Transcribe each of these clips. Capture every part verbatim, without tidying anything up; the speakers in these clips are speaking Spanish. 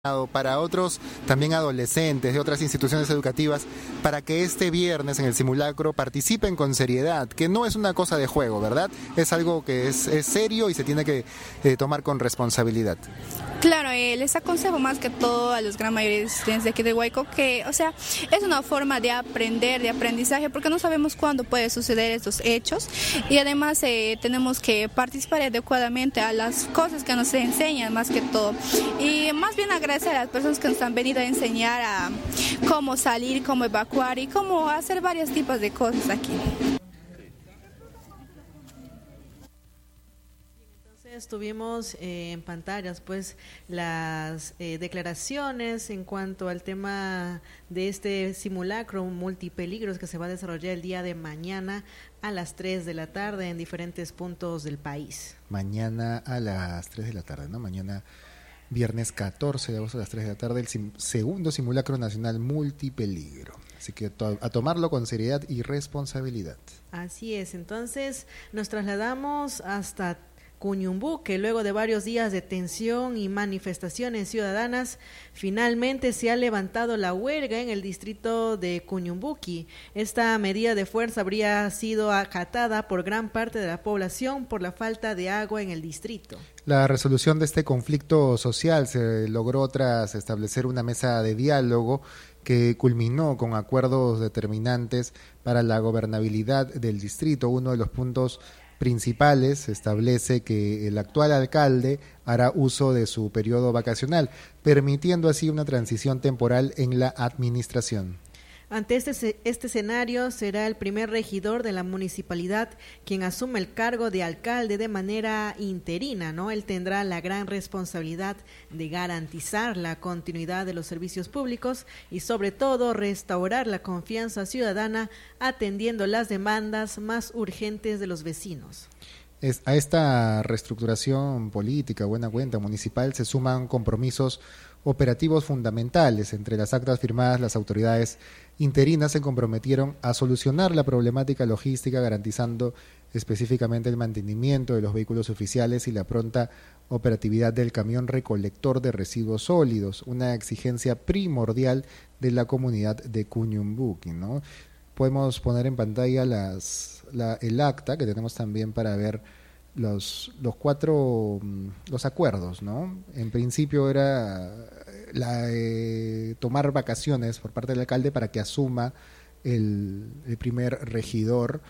para otros también adolescentes de otras instituciones educativas, para que este viernes en el simulacro participen con seriedad, que no es una cosa de juego, ¿verdad? Es algo que es, es serio y se tiene que eh, tomar con responsabilidad. Claro, eh, les aconsejo más que todo a los gran mayoría de estudiantes de aquí de Huayco que, o sea, es una forma de aprender, de aprendizaje, porque no sabemos cuándo puede suceder estos hechos y además eh, tenemos que participar adecuadamente a las cosas que nos enseñan más que todo. Y más bien agradecer a las personas que nos han venido a enseñar a cómo salir, cómo evacuar y cómo hacer varios tipos de cosas aquí. Tuvimos eh, en pantallas pues las eh, declaraciones en cuanto al tema de este simulacro multipeligros que se va a desarrollar el día de mañana a las tres de la tarde en diferentes puntos del país. Mañana a las tres de la tarde, ¿no? Mañana viernes catorce de agosto a las tres de la tarde, el sim- segundo simulacro nacional multipeligro. Así que to- a tomarlo con seriedad y responsabilidad. Así es, entonces nos trasladamos hasta Cuñumbú, que luego de varios días de tensión y manifestaciones ciudadanas, finalmente se ha levantado la huelga en el distrito de Cuñumbuqui. Esta medida de fuerza habría sido acatada por gran parte de la población por la falta de agua en el distrito. La resolución de este conflicto social se logró tras establecer una mesa de diálogo que culminó con acuerdos determinantes para la gobernabilidad del distrito. Uno de los puntos principales establece que el actual alcalde hará uso de su periodo vacacional, permitiendo así una transición temporal en la administración. Ante este, este escenario, será el primer regidor de la municipalidad quien asume el cargo de alcalde de manera interina, ¿no? Él tendrá la gran responsabilidad de garantizar la continuidad de los servicios públicos y sobre todo restaurar la confianza ciudadana atendiendo las demandas más urgentes de los vecinos. Es, a esta reestructuración política, buena cuenta, municipal, se suman compromisos operativos fundamentales. Entre las actas firmadas, las autoridades interinas se comprometieron a solucionar la problemática logística, garantizando específicamente el mantenimiento de los vehículos oficiales y la pronta operatividad del camión recolector de residuos sólidos, una exigencia primordial de la comunidad de Cuñumbuqui, ¿no? Podemos poner en pantalla las, la, el acta que tenemos también para ver los, los cuatro los acuerdos, ¿no? En principio era la, eh, tomar vacaciones por parte del alcalde para que asuma el, el primer regidor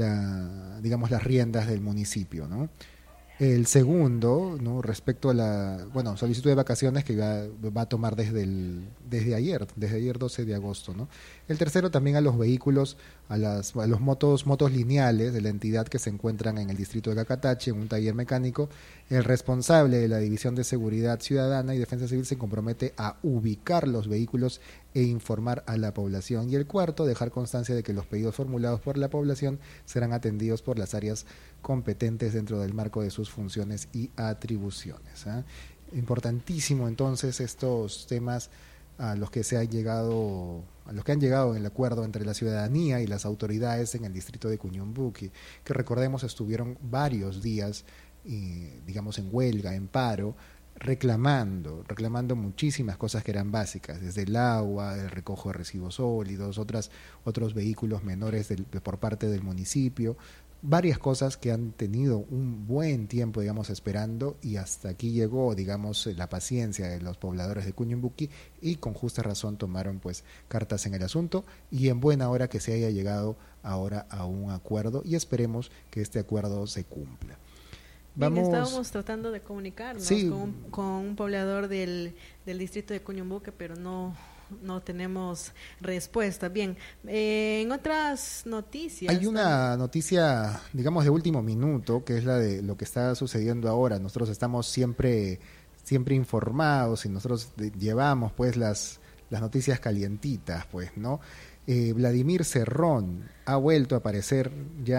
la, digamos, las riendas del municipio, ¿no? El segundo, ¿no? Respecto a la, bueno, solicitud de vacaciones que va, va a tomar desde el, desde ayer, desde ayer doce de agosto, ¿no? El tercero también a los vehículos, a las a los motos motos lineales de la entidad que se encuentran en el distrito de Cacatache, en un taller mecánico. El responsable de la División de Seguridad Ciudadana y Defensa Civil se compromete a ubicar los vehículos e informar a la población. Y el cuarto, dejar constancia de que los pedidos formulados por la población serán atendidos por las áreas competentes dentro del marco de sus funciones y atribuciones, ¿eh? Importantísimo entonces estos temas a los que se ha llegado, a los que han llegado en el acuerdo entre la ciudadanía y las autoridades en el distrito de Cuñumbuqui, que recordemos estuvieron varios días, eh, digamos en huelga, en paro, reclamando, reclamando muchísimas cosas que eran básicas, desde el agua, el recojo de residuos sólidos, otras, otros vehículos menores del, por parte del municipio, varias cosas que han tenido un buen tiempo, digamos, esperando, y hasta aquí llegó, digamos, la paciencia de los pobladores de Cuñumbuqui y con justa razón tomaron pues cartas en el asunto y en buena hora que se haya llegado ahora a un acuerdo y esperemos que este acuerdo se cumpla. Bien, Vamos... estábamos tratando de comunicarnos sí. con, un, con un poblador del, del distrito de Cuñumbuqui, pero no... no tenemos respuesta. Bien, eh, en otras noticias... Hay una noticia, digamos, de último minuto, que es la de lo que está sucediendo ahora. Nosotros estamos siempre, siempre informados y nosotros llevamos, pues, las, las noticias calientitas, pues, ¿no? Eh, Vladimir Cerrón ha vuelto a aparecer,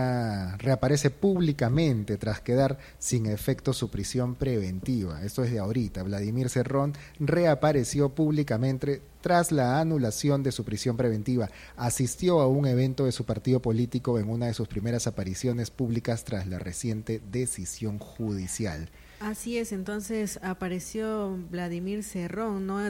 ya reaparece públicamente tras quedar sin efecto su prisión preventiva. Esto es de ahorita. Vladimir Cerrón reapareció públicamente tras la anulación de su prisión preventiva. Asistió a un evento de su partido político en una de sus primeras apariciones públicas tras la reciente decisión judicial. Así es, entonces apareció Vladimir Cerrón, ¿no?